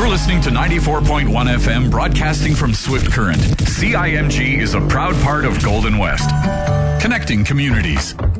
You're listening to 94.1 FM, broadcasting from Swift Current. CIMG is a proud part of Golden West, connecting communities.